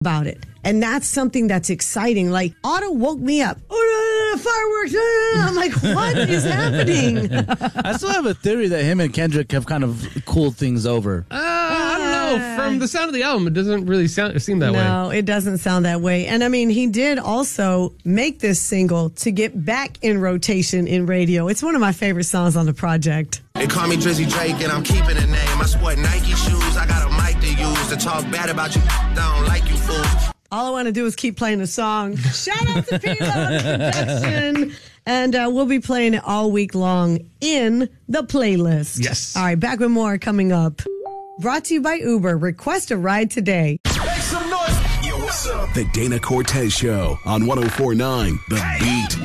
about it. And that's something that's exciting. Like, Otto woke me up. Fireworks. I'm like, what is happening? I still have a theory that him and Kendrick have kind of cooled things over. I don't know. From the sound of the album, it doesn't really seem that way. No, it doesn't sound that way. And I mean, he did also make this single to get back in rotation in radio. It's one of my favorite songs on the project. They call me Drizzy Drake and I'm keeping the name. I sport Nike shoes. I got a mic to use to talk bad about you. I don't like you fools. All I want to do is keep playing the song. Shout out to P-Lo Production. And we'll be playing it all week long in the playlist. Yes. All right, back with more coming up. Brought to you by Uber. Request a ride today. Make some noise. Yo, what's up? The Dana Cortez Show on 104.9 The Beat.